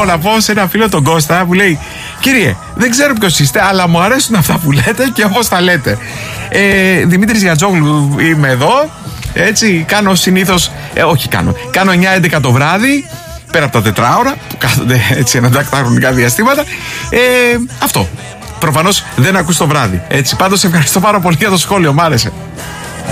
έχω να πω σε ένα φίλο τον Κώστα που λέει: κύριε, δεν ξέρω ποιος είστε, αλλά μου αρέσουν αυτά που λέτε και όπως τα λέτε. Δημήτρης Γιατζόγλου είμαι εδώ. Έτσι, κάνω συνήθως. Κάνω 9-11 το βράδυ. Πέρα από τα 4 ώρα που κάθονται έτσι ανατάκτητα χρονικά διαστήματα. Αυτό. Προφανώς δεν ακούς το βράδυ. Έτσι, πάντως ευχαριστώ πάρα πολύ για το σχόλιο, μ' άρεσε.